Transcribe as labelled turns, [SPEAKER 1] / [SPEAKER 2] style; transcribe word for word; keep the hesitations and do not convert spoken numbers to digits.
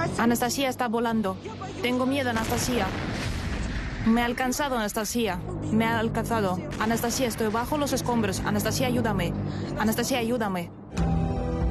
[SPEAKER 1] Anastasia está volando. Tengo miedo, Anastasia. Me ha alcanzado, Anastasia. Me ha alcanzado. Anastasia, estoy bajo los escombros. Anastasia, ayúdame. Anastasia, ayúdame.